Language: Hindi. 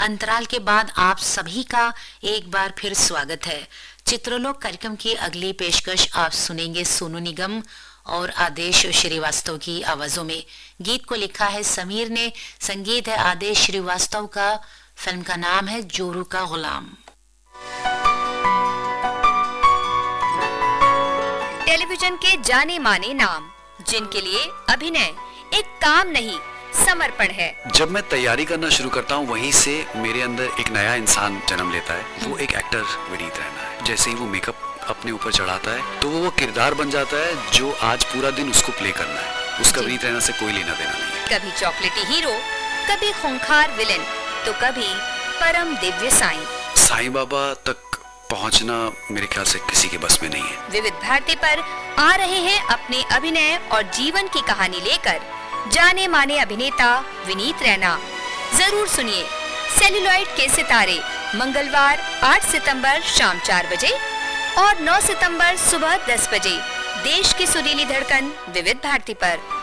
अंतराल के बाद आप सभी का एक बार फिर स्वागत है। चित्रलोक कार्यक्रम की अगली पेशकश आप सुनेंगे सोनू निगम और आदेश श्रीवास्तव की आवाजों में। गीत को लिखा है समीर ने, संगीत है आदेश श्रीवास्तव का। फिल्म का नाम है जोरू का गुलाम। टेलीविजन के जाने माने नाम जिनके लिए अभिनय एक काम नहीं समर्पण है। जब मैं तैयारी करना शुरू करता हूँ वहीं से मेरे अंदर एक नया इंसान जन्म लेता है। वो एक एक्टर विनीत रैना है। जैसे ही वो मेकअप अपने ऊपर चढ़ाता है तो वो किरदार बन जाता है जो आज पूरा दिन उसको प्ले करना है। उसका विनीत रैना से कोई लेना देना नहीं है। कभी चॉकलेटी हीरो, कभी खूंखार विलेन, तो कभी परम दिव्य साईं बाबा तक पहुंचना मेरे ख्याल से किसी के बस में नहीं है। विविध भारती पर आ रहे हैं अपने अभिनय और जीवन की कहानी लेकर जाने माने अभिनेता विनीत रैना। जरूर सुनिए सेल्यूलॉइड के सितारे, मंगलवार 8 सितंबर शाम 4 बजे और 9 सितंबर सुबह 10 बजे। देश की सुरीली धड़कन विविध भारती पर।